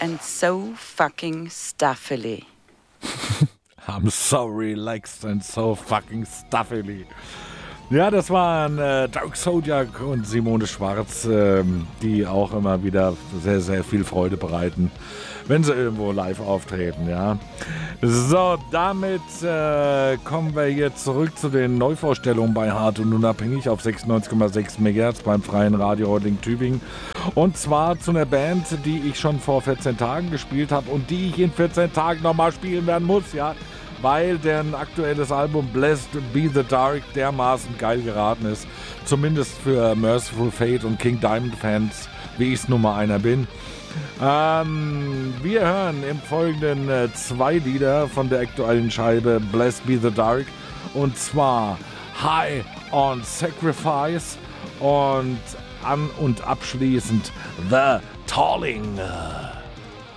and so fucking stuffily. I'm so relaxed and so fucking stuffily. Ja, das waren Dark Zodiac und Simone Schwarz, die auch immer wieder sehr, sehr viel Freude bereiten, wenn sie irgendwo live auftreten, ja. So, damit kommen wir jetzt zurück zu den Neuvorstellungen bei Hart und Unabhängig auf 96,6 MHz beim Freien Radio Reutlingen Tübingen. Und zwar zu einer Band, die ich schon vor 14 Tagen gespielt habe und die ich in 14 Tagen nochmal spielen werden muss, ja. Weil deren aktuelles Album Blessed Be the Dark dermaßen geil geraten ist. Zumindest für Merciful Fate und King Diamond Fans, wie ich es Nummer einer bin. Wir hören im Folgenden 2 Lieder von der aktuellen Scheibe Blessed Be the Dark. Und zwar High on Sacrifice und abschließend The Tolling.